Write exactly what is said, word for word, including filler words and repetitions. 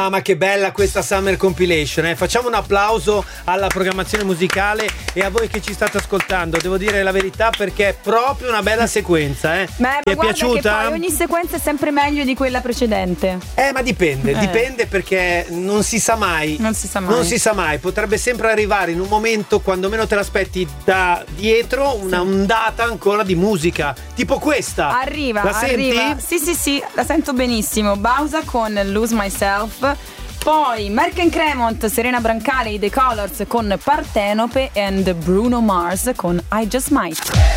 ma che bella questa Summer Compilation, eh? Facciamo un applauso alla programmazione musicale e a voi che ci state ascoltando. Devo dire la verità, perché è proprio una bella sequenza, eh? Beh, Ti è ma piaciuta? Che poi ogni sequenza è sempre meglio di quella precedente. Eh, ma dipende, Eh. dipende perché non si sa mai. Non si sa mai. Non si sa mai, potrebbe sempre arrivare in un momento quando meno te l'aspetti da dietro una ondata ancora di musica, tipo questa. Arriva, La arriva. senti? Sì, sì, sì, la sento benissimo. Bausa con Lose Myself. Poi Merck and Cremont, Serena Brancale, i The Colors con Partenope and Bruno Mars con I Just Might.